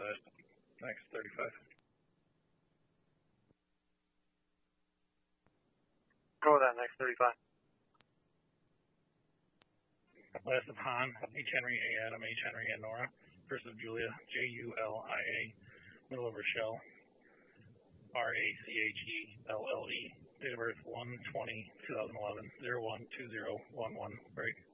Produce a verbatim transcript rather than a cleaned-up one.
uh, next thirty-five. Go with that next thirty-five. Last of Han, H. Henry, A. Adam, H. Henry, and Nora. First of Julia, J. U. L. I. A. Middle of Rochelle, R. A. C. H. E. L. L. E. Date of birth one twenty two thousand eleven, zero one two zero one one. Break.